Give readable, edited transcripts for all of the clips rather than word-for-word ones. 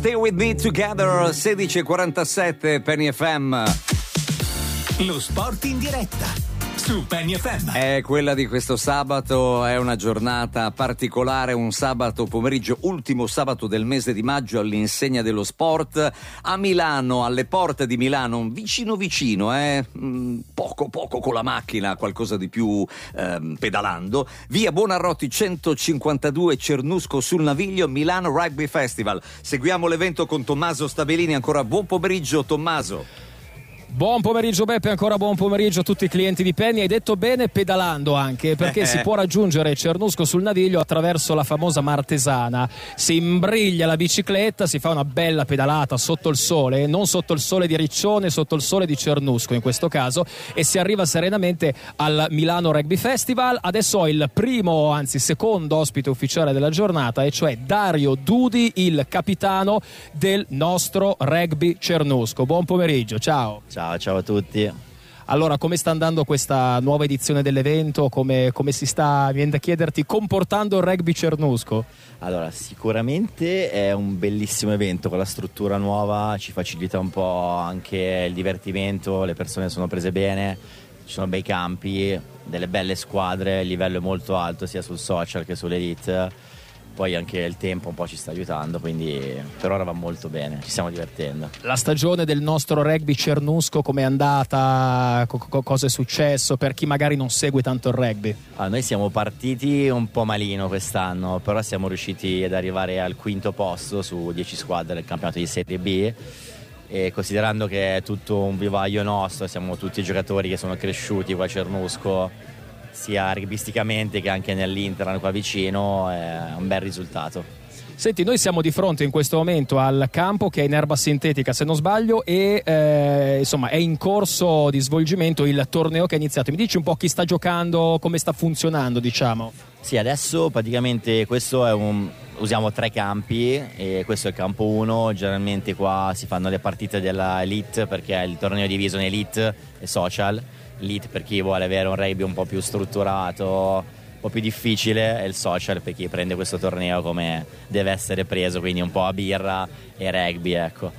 Stay With Me Together, 16:47, Penny FM. Lo sport in diretta su Penny FM. È quella di questo sabato, è una giornata particolare, un sabato pomeriggio, ultimo sabato del mese di maggio, all'insegna dello sport a Milano, alle porte di Milano, vicino poco con la macchina, qualcosa di più pedalando, via Buonarroti 152, Cernusco sul Naviglio, Milano Rugby Festival. Seguiamo l'evento con Tommaso Stabellini. Ancora buon pomeriggio, Tommaso. Buon pomeriggio Beppe, ancora buon pomeriggio a tutti i clienti di Penny. Hai detto bene, pedalando anche, perché si può raggiungere Cernusco sul Naviglio attraverso la famosa Martesana. Si imbriglia la bicicletta, si fa una bella pedalata sotto il sole, non sotto il sole di Riccione, sotto il sole di Cernusco in questo caso, e si arriva serenamente al Milano Rugby Festival. Adesso ho il primo, anzi secondo ospite ufficiale della giornata, e cioè Dario Dudi, il capitano del nostro Rugby Cernusco. Buon pomeriggio, ciao. Ciao a tutti. Allora, come sta andando questa nuova edizione dell'evento? Come si sta, viene da chiederti, comportando il Rugby Cernusco? Allora, sicuramente è un bellissimo evento con la struttura nuova, ci facilita un po' anche il divertimento, le persone sono prese bene, ci sono bei campi, delle belle squadre, il livello è molto alto sia sul social che sull'elite. Poi anche il tempo un po' ci sta aiutando, quindi per ora va molto bene, ci stiamo divertendo. La stagione del nostro Rugby Cernusco com'è andata? Cosa è successo per chi magari non segue tanto il rugby? Noi siamo partiti un po' malino quest'anno, però siamo riusciti ad arrivare al quinto posto su 10 squadre del campionato di Serie B, e considerando che è tutto un vivaio nostro, siamo tutti giocatori che sono cresciuti qua a Cernusco, sia rugbisticamente che anche nell'Inter qua vicino, è un bel risultato. Senti, noi siamo di fronte in questo momento al campo che è in erba sintetica se non sbaglio, e insomma è in corso di svolgimento il torneo che è iniziato. Mi dici un po' chi sta giocando, come sta funzionando, diciamo? Sì, adesso praticamente questo è usiamo 3 campi, e questo è il campo 1. Generalmente qua si fanno le partite della Elite, perché il torneo è diviso in Elite e Social. Elite per chi vuole avere un rugby un po' più strutturato, un po' più difficile, e il Social per chi prende questo torneo come deve essere preso, quindi un po' a birra e rugby, ecco.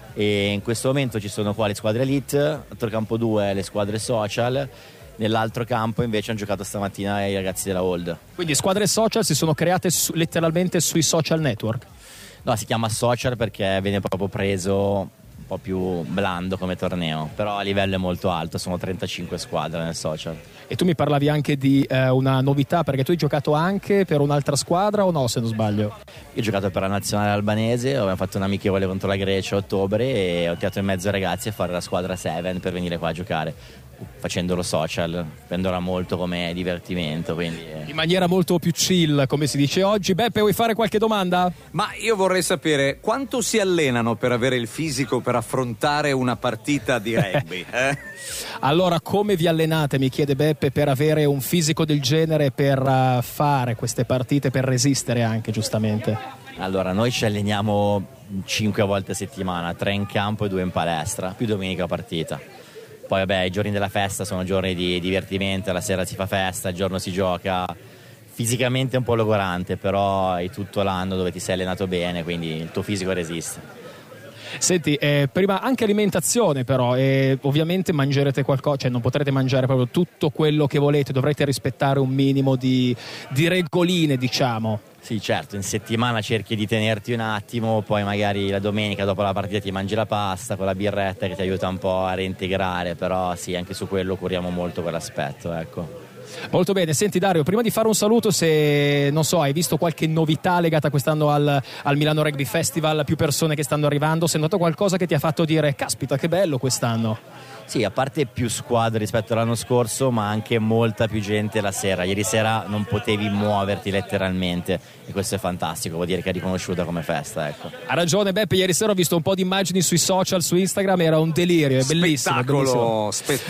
E in questo momento ci sono qua le squadre Elite, altro campo 2 le squadre Social, nell'altro campo invece hanno giocato stamattina i ragazzi della Old. Quindi squadre social si sono create letteralmente sui social network? No, si chiama Social perché viene proprio preso un po' più blando come torneo, però a livello è molto alto, sono 35 squadre nel Social. E tu mi parlavi anche di una novità, perché tu hai giocato anche per un'altra squadra o no, se non sbaglio? Io ho giocato per la nazionale albanese, abbiamo fatto un amichevole contro la Grecia a ottobre e ho tirato in mezzo ai ragazzi a fare la squadra 7 per venire qua a giocare, facendolo social, prenderla molto come divertimento, quindi in maniera molto più chill, come si dice oggi. Beppe, vuoi fare qualche domanda? Ma io vorrei sapere quanto si allenano per avere il fisico per affrontare una partita di rugby? Allora, come vi allenate, mi chiede Beppe, per avere un fisico del genere, per fare queste partite, per resistere anche, giustamente? Allora, noi ci alleniamo 5 volte a settimana, 3 in campo e 2 in palestra, più domenica partita. Poi vabbè, i giorni della festa sono giorni di divertimento, la sera si fa festa, il giorno si gioca. Fisicamente è un po' logorante, però hai tutto l'anno dove ti sei allenato bene, quindi il tuo fisico resiste. Senti, prima anche alimentazione però, ovviamente mangerete qualcosa, cioè non potrete mangiare proprio tutto quello che volete, dovrete rispettare un minimo di regoline, diciamo. Sì, certo, in settimana cerchi di tenerti un attimo, poi magari la domenica dopo la partita ti mangi la pasta con la birretta che ti aiuta un po' a reintegrare, però sì, anche su quello curiamo molto quell'aspetto, ecco. Molto bene, senti Dario, prima di fare un saluto, se non so, hai visto qualche novità legata quest'anno al Milano Rugby Festival, più persone che stanno arrivando, se hai notato qualcosa che ti ha fatto dire caspita che bello quest'anno? Sì, a parte più squadre rispetto all'anno scorso, ma anche molta più gente la sera. Ieri sera non potevi muoverti letteralmente e questo è fantastico, vuol dire che è riconosciuta come festa, ecco. Ha ragione Beppe, ieri sera ho visto un po' di immagini sui social, su Instagram, era un delirio, è bellissimo. Spettacolo.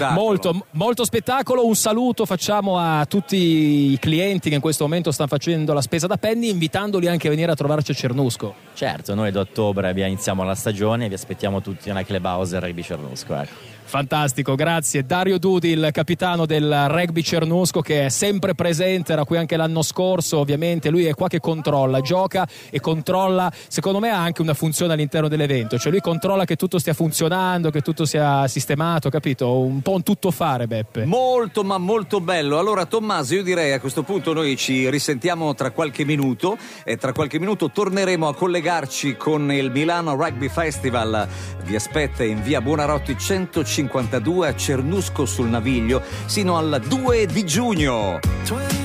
Molto spettacolo. Un saluto facciamo a tutti i clienti che in questo momento stanno facendo la spesa da Penny, invitandoli anche a venire a trovarci a Cernusco. Certo, noi da ottobre iniziamo la stagione e vi aspettiamo tutti nella clubhouse Rugby Cernusco, ecco. Fantastico, grazie. Dario Dudi, il capitano del rugby Cernusco, che è sempre presente, era qui anche l'anno scorso. Ovviamente lui è qua che controlla, gioca e controlla. Secondo me ha anche una funzione all'interno dell'evento, cioè lui controlla che tutto stia funzionando, che tutto sia sistemato, capito? Un po' un tuttofare, Beppe. Molto ma molto bello. Allora Tommaso, io direi a questo punto noi ci risentiamo tra qualche minuto e tra qualche minuto torneremo a collegarci con il Milano Rugby Festival. Vi aspetta in via Buonarroti 152 a Cernusco sul Naviglio sino al 2 di giugno.